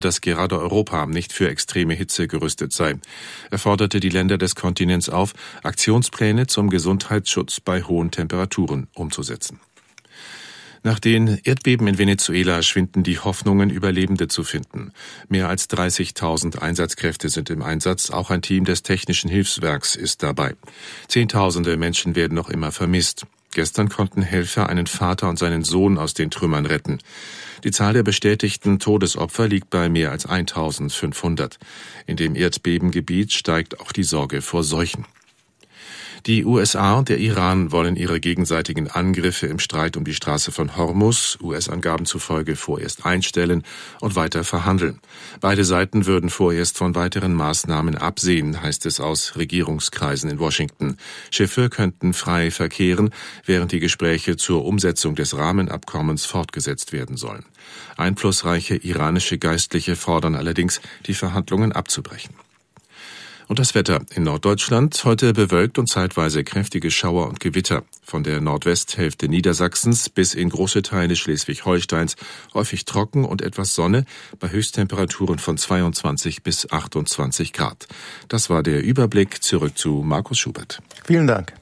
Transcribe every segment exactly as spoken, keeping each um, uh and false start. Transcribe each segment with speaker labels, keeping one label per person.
Speaker 1: dass gerade Europa nicht für extreme Hitze gerüstet sei. Er forderte die Länder des Kontinents auf, Aktionspläne zum Gesundheitsschutz bei hohen Temperaturen umzusetzen. Nach den Erdbeben in Venezuela schwinden die Hoffnungen, Überlebende zu finden. Mehr als dreißigtausend Einsatzkräfte sind im Einsatz, auch ein Team des Technischen Hilfswerks ist dabei. Zehntausende Menschen werden noch immer vermisst. Gestern konnten Helfer einen Vater und seinen Sohn aus den Trümmern retten. Die Zahl der bestätigten Todesopfer liegt bei mehr als eintausendfünfhundert. In dem Erdbebengebiet steigt auch die Sorge vor Seuchen. Die U S A und der Iran wollen ihre gegenseitigen Angriffe im Streit um die Straße von Hormuz, U S-Angaben zufolge, vorerst einstellen und weiter verhandeln. Beide Seiten würden vorerst von weiteren Maßnahmen absehen, heißt es aus Regierungskreisen in Washington. Schiffe könnten frei verkehren, während die Gespräche zur Umsetzung des Rahmenabkommens fortgesetzt werden sollen. Einflussreiche iranische Geistliche fordern allerdings, die Verhandlungen abzubrechen. Und das Wetter in Norddeutschland, heute bewölkt und zeitweise kräftige Schauer und Gewitter. Von der Nordwesthälfte Niedersachsens bis in große Teile Schleswig-Holsteins häufig trocken und etwas Sonne bei Höchsttemperaturen von zweiundzwanzig bis achtundzwanzig Grad. Das war der Überblick. Zurück zu Markus Schubert.
Speaker 2: Vielen Dank.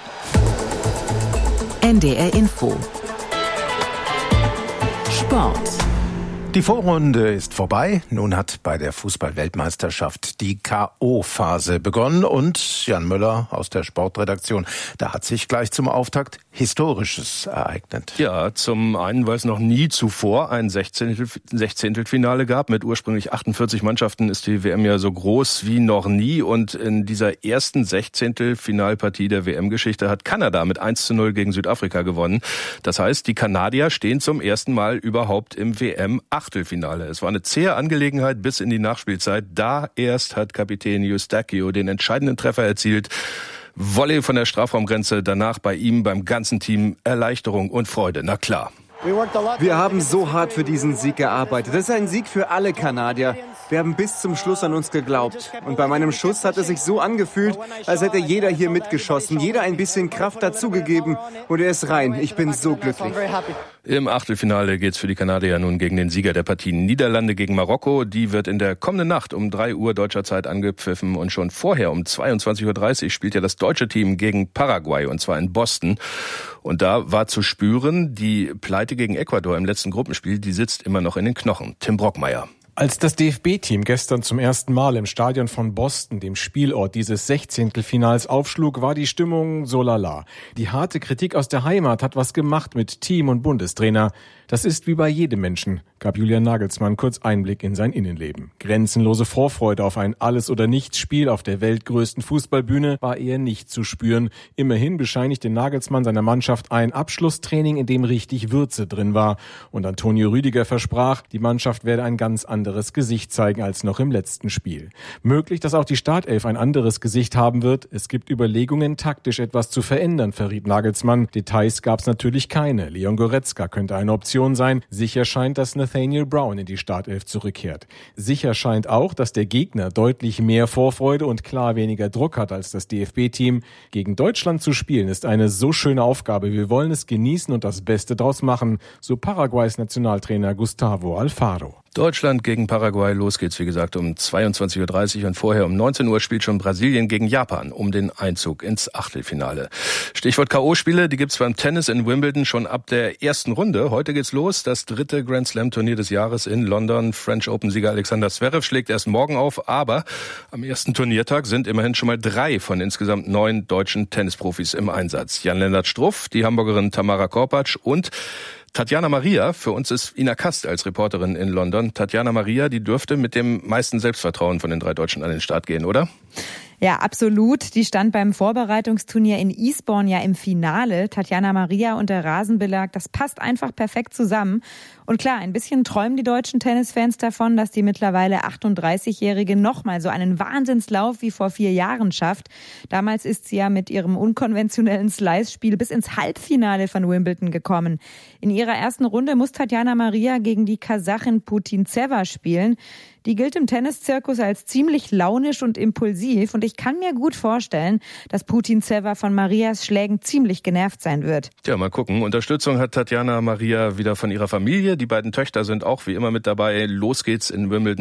Speaker 3: N D R Info. Sport.
Speaker 2: Die Vorrunde ist vorbei. Nun hat bei der Fußball-Weltmeisterschaft die K O-Phase begonnen. Und Jan Müller aus der Sportredaktion, da hat sich gleich zum Auftakt Historisches ereignet.
Speaker 4: Ja, zum einen, weil es noch nie zuvor ein Sechzehntelfinale gab. Mit ursprünglich achtundvierzig Mannschaften ist die W M ja so groß wie noch nie. Und in dieser ersten Sechzehntelfinalpartie der W M-Geschichte hat Kanada mit eins zu null gegen Südafrika gewonnen. Das heißt, die Kanadier stehen zum ersten Mal überhaupt im W M-Achtelfinale. Es war eine zähe Angelegenheit bis in die Nachspielzeit. Da erst hat Kapitän Eustachio den entscheidenden Treffer erzielt. Volley von der Strafraumgrenze, danach bei ihm, beim ganzen Team Erleichterung und Freude. Na klar.
Speaker 5: Wir haben so hart für diesen Sieg gearbeitet. Das ist ein Sieg für alle Kanadier. Wir haben bis zum Schluss an uns geglaubt. Und bei meinem Schuss hat es sich so angefühlt, als hätte jeder hier mitgeschossen, jeder ein bisschen Kraft dazugegeben. Und er ist rein. Ich bin so glücklich.
Speaker 4: Im Achtelfinale geht's für die Kanadier nun gegen den Sieger der Partie Niederlande gegen Marokko. Die wird in der kommenden Nacht um drei Uhr deutscher Zeit angepfiffen. Und schon vorher um zweiundzwanzig Uhr dreißig spielt ja das deutsche Team gegen Paraguay, und zwar in Boston. Und da war zu spüren, die Pleite gegen Ecuador im letzten Gruppenspiel, die sitzt immer noch in den Knochen. Tim Brockmeier.
Speaker 6: Als das D F B-Team gestern zum ersten Mal im Stadion von Boston, dem Spielort dieses Sechzehntelfinals, aufschlug, war die Stimmung so lala. Die harte Kritik aus der Heimat hat was gemacht mit Team und Bundestrainer. Das ist wie bei jedem Menschen, gab Julian Nagelsmann kurz Einblick in sein Innenleben. Grenzenlose Vorfreude auf ein Alles-oder-Nichts-Spiel auf der weltgrößten Fußballbühne war eher nicht zu spüren. Immerhin bescheinigte Nagelsmann seiner Mannschaft ein Abschlusstraining, in dem richtig Würze drin war. Und Antonio Rüdiger versprach, die Mannschaft werde ein ganz anderes Gesicht zeigen als noch im letzten Spiel. Möglich, dass auch die Startelf ein anderes Gesicht haben wird. Es gibt Überlegungen, taktisch etwas zu verändern, verriet Nagelsmann. Details gab es natürlich keine. Leon Goretzka könnte eine Option sein. Sicher scheint, dass Nathaniel Brown in die Startelf zurückkehrt. Sicher scheint auch, dass der Gegner deutlich mehr Vorfreude und klar weniger Druck hat als das D F B-Team. Gegen Deutschland zu spielen ist eine so schöne Aufgabe. Wir wollen es genießen und das Beste draus machen, so Paraguays Nationaltrainer Gustavo Alfaro.
Speaker 4: Deutschland gegen Paraguay, los geht's wie gesagt um zweiundzwanzig Uhr dreißig und vorher um neunzehn Uhr spielt schon Brasilien gegen Japan um den Einzug ins Achtelfinale. Stichwort K O-Spiele, die gibt's beim Tennis in Wimbledon schon ab der ersten Runde. Heute geht's los, das dritte Grand Slam-Turnier des Jahres in London. French Open-Sieger Alexander Zverev schlägt erst morgen auf, aber am ersten Turniertag sind immerhin schon mal drei von insgesamt neun deutschen Tennisprofis im Einsatz. Jan-Lennart Struff, die Hamburgerin Tamara Korpatsch und Tatjana Maria, für uns ist Ina Kast als Reporterin in London. Tatjana Maria, die dürfte mit dem meisten Selbstvertrauen von den drei Deutschen an den Start gehen, oder?
Speaker 7: Ja, absolut. Die stand beim Vorbereitungsturnier in Eastbourne ja im Finale. Tatjana Maria und der Rasenbelag, das passt einfach perfekt zusammen. Und klar, ein bisschen träumen die deutschen Tennisfans davon, dass die mittlerweile achtunddreißigjährige nochmal so einen Wahnsinnslauf wie vor vier Jahren schafft. Damals ist sie ja mit ihrem unkonventionellen Slice-Spiel bis ins Halbfinale von Wimbledon gekommen. In ihrer ersten Runde muss Tatjana Maria gegen die Kasachin Putintseva spielen. Die gilt im Tenniszirkus als ziemlich launisch und impulsiv. Und ich kann mir gut vorstellen, dass Putintseva von Marias Schlägen ziemlich genervt sein wird.
Speaker 4: Tja, mal gucken. Unterstützung hat Tatjana Maria wieder von ihrer Familie. Die beiden Töchter sind auch wie immer mit dabei. Los geht's in Wimbledon.